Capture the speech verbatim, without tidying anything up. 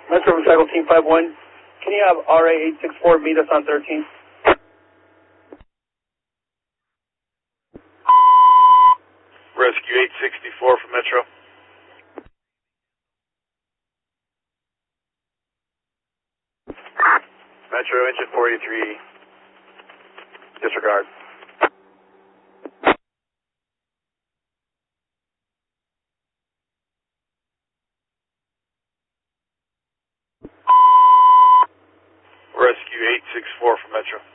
Metro Recycle Team five one, can you have R A eight six four meet us on thirteen? Rescue eight sixty-four from Metro. Metro engine forty-three, disregard. Rescue eight six four from Metro.